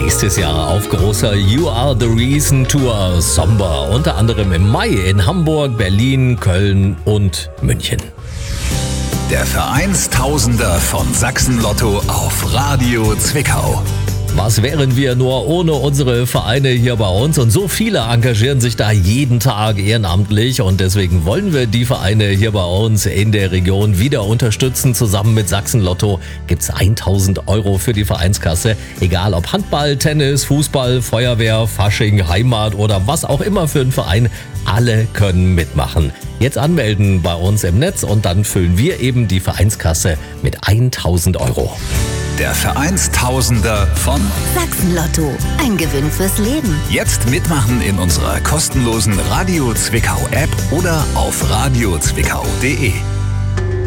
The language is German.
nächstes Jahr auf großer You Are the Reason Tour Somber. Unter anderem im Mai in Hamburg, Berlin, Köln und München. Der Vereinstausender von Sachsen-Lotto auf Radio Zwickau. Was wären wir nur ohne unsere Vereine hier bei uns? Und so viele engagieren sich da jeden Tag ehrenamtlich. Und deswegen wollen wir die Vereine hier bei uns in der Region wieder unterstützen. Zusammen mit Sachsen-Lotto gibt es 1.000 € für die Vereinskasse. Egal ob Handball, Tennis, Fußball, Feuerwehr, Fasching, Heimat oder was auch immer für einen Verein. Alle können mitmachen. Jetzt anmelden bei uns im Netz und dann füllen wir eben die Vereinskasse mit 1.000 €. Der Vereinstausender von Sachsen-Lotto. Ein Gewinn fürs Leben. Jetzt mitmachen in unserer kostenlosen Radio Zwickau App oder auf radiozwickau.de.